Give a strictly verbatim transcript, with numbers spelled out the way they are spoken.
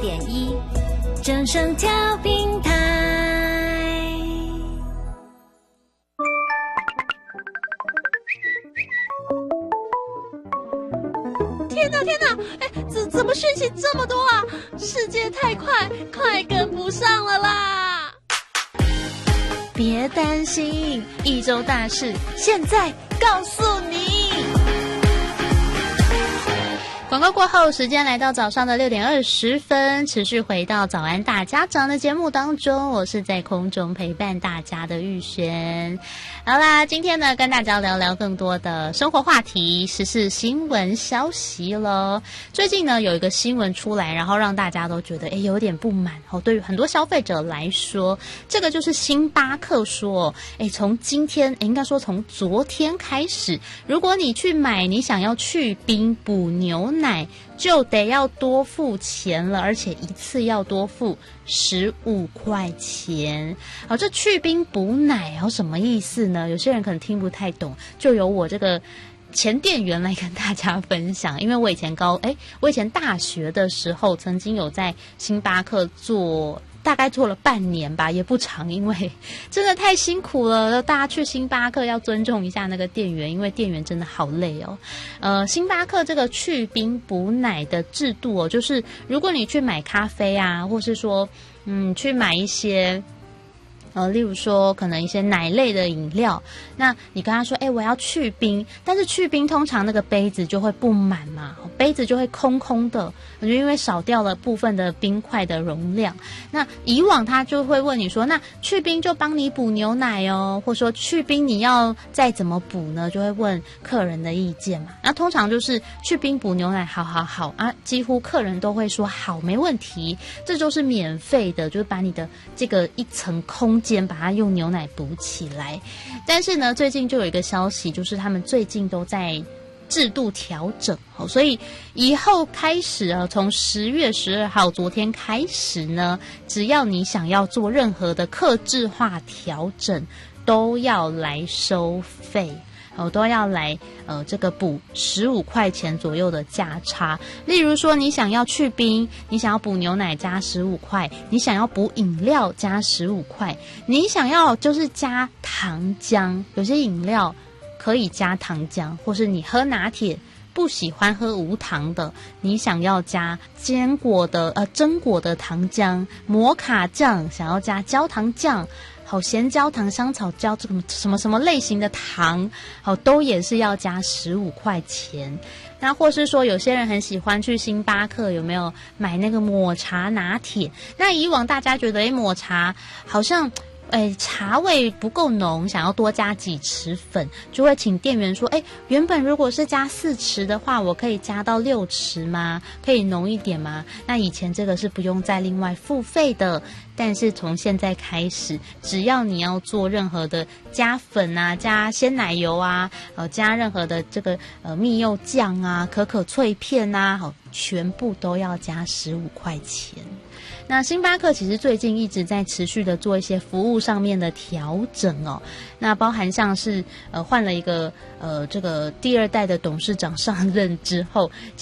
点一，正声调频台。 天哪天哪，哎，怎怎么讯息这么多啊？世界太快，快跟不上了啦！别担心，一周大事现在告诉你。广告过后，时间来到早上的六点二十分，持续回到早安大家长的节目当中，我是在空中陪伴大家的玉璇。好啦，今天呢跟大家聊聊更多的生活话题、时事新闻消息了。最近呢有一个新闻出来，然后让大家都觉得诶有点不满哦。对于很多消费者来说，这个就是星巴克说，诶从今天诶应该说从昨天开始，如果你去买你想要去冰补牛奶，就得要多付钱了，而且一次要多付十五块钱。好，这去冰补奶有什么意思呢？有些人可能听不太懂，就由我这个前店员来跟大家分享。因为我以前高哎，我以前大学的时候曾经有在星巴克做。大概做了半年吧，也不长，因为真的太辛苦了。大家去星巴克要尊重一下那个店员，因为店员真的好累哦。呃，星巴克这个去冰补奶的制度哦，就是如果你去买咖啡啊，或是说嗯去买一些。呃，例如说，可能一些奶类的饮料，那你跟他说，哎，我要去冰，但是去冰通常那个杯子就会不满嘛，杯子就会空空的，就因为少掉了部分的冰块的容量。那以往他就会问你说，那去冰就帮你补牛奶哦，或者说去冰你要再怎么补呢？就会问客人的意见嘛。那通常就是去冰补牛奶，好好好啊，几乎客人都会说好，没问题，这就是免费的，就是把你的这个一层空间把它用牛奶补起来。但是呢，最近就有一个消息，就是他们最近都在制度调整，所以以后开始啊，从十月十二号昨天开始呢，只要你想要做任何的客制化调整，都要来收费。哦，都要来呃这个补十五块钱左右的价差。例如说，你想要去冰，你想要补牛奶加十五块，你想要补饮料加十五块，你想要就是加糖浆，有些饮料可以加糖浆，或是你喝拿铁不喜欢喝无糖的，你想要加坚果的呃榛果的糖浆，摩卡酱想要加焦糖酱。好，咸焦糖、香草胶这个什么什么类型的糖，好都也是要加十五块钱。那或是说，有些人很喜欢去星巴克，有没有买那个抹茶拿铁？那以往大家觉得，哎，抹茶好像。哎，茶味不够浓，想要多加几匙粉，就会请店员说，哎，原本如果是加四匙的话，我可以加到六匙吗？可以浓一点吗？那以前这个是不用再另外付费的，但是从现在开始，只要你要做任何的加粉啊、加鲜奶油啊、呃加任何的这个呃蜜柚酱啊、可可脆片啊，好，全部都要加十五块钱。那星巴克其实最近一直在持续的做一些服务上面的调整哦，那包含像是呃换了一个呃这个第二代的董事长上任之后，